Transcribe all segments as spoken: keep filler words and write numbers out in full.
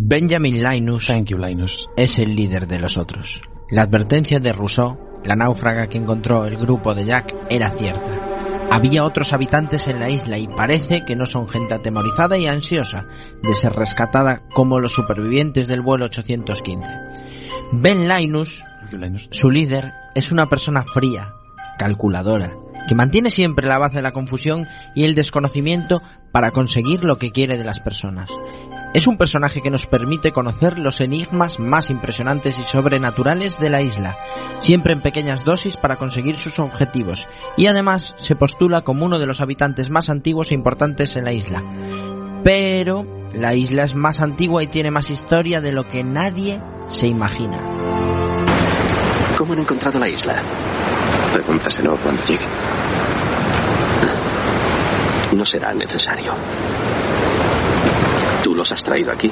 Benjamin Linus, Thank you, Linus. es el líder de los otros. La advertencia de Rousseau, la náufraga que encontró el grupo de Jack, era cierta. Había otros habitantes en la isla y parece que no son gente atemorizada y ansiosa de ser rescatada como los supervivientes del vuelo ochocientos quince. Ben Linus, su líder, es una persona fría, calculadora, que mantiene siempre la base de la confusión y el desconocimiento para conseguir lo que quiere de las personas. Es un personaje que nos permite conocer los enigmas más impresionantes y sobrenaturales de la isla, siempre en pequeñas dosis para conseguir sus objetivos, y además se postula como uno de los habitantes más antiguos e importantes en la isla. Pero la isla es más antigua y tiene más historia de lo que nadie se imagina. ¿Cómo han encontrado la isla? Pregúntaselo cuando lleguen. No será necesario. Tú los has traído aquí.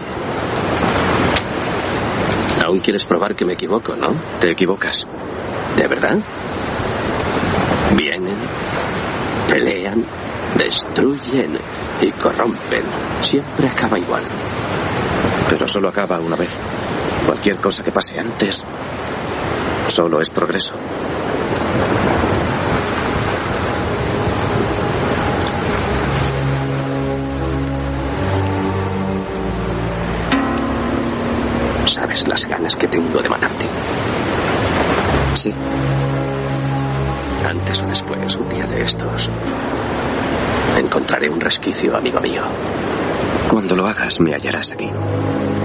Aún quieres probar que me equivoco, ¿no? Te equivocas. ¿De verdad? Vienen, pelean, destruyen y corrompen. Siempre acaba igual. Pero solo acaba una vez. Cualquier cosa que pase antes solo es progreso. ¿Sabes las ganas que tengo de matarte? Sí. Antes o después, un día de estos, encontraré un resquicio, amigo mío. Cuando lo hagas, me hallarás aquí.